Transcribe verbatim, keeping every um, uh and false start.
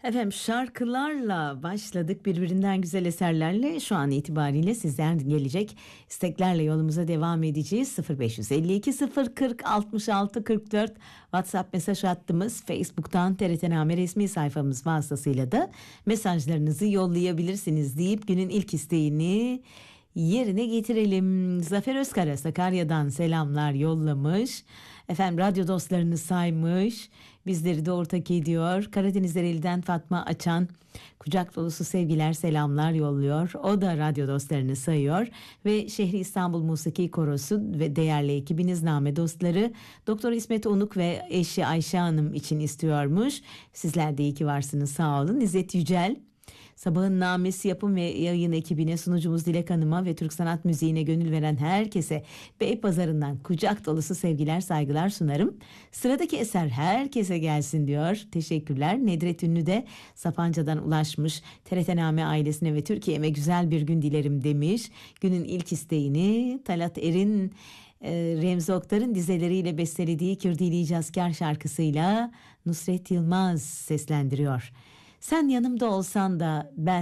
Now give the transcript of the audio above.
Efendim şarkılarla başladık, birbirinden güzel eserlerle şu an itibariyle sizden gelecek isteklerle yolumuza devam edeceğiz. sıfır beş yüz elli iki sıfır kırk altmış altı kırk dört WhatsApp mesaj hattımız, Facebook'tan T R T Name resmi sayfamız vasıtasıyla da mesajlarınızı yollayabilirsiniz deyip günün ilk isteğini yerine getirelim. Zafer Özkara Sakarya'dan selamlar yollamış. Efendim radyo dostlarını saymış. Bizleri de ortak ediyor. Karadeniz Dereli'den Fatma Açan kucak dolusu sevgiler selamlar yolluyor. O da radyo dostlarını sayıyor. Ve Şehri İstanbul Musiki Korosu ve değerli ekibiniz Name dostları Doktor İsmet Onuk ve eşi Ayşe Hanım için istiyormuş. Sizler de iyi ki varsınız, sağ olun. İzzet Yücel Sabahın Namesi yapım ve yayın ekibine, sunucumuz Dilek Hanım'a ve Türk sanat müziğine gönül veren herkese Beypazarı'ndan kucak dolusu sevgiler saygılar sunarım. Sıradaki eser herkese gelsin diyor. Teşekkürler. Nedret Ünlü de Sapanca'dan ulaşmış. T R T Name ailesine ve Türkiye'me güzel bir gün dilerim demiş. Günün ilk isteğini Talat Er'in e, Remzi Oktar'ın dizeleriyle bestelediği Kürdili Asker şarkısıyla Nusret Yılmaz seslendiriyor. Sen yanımda olsan da ben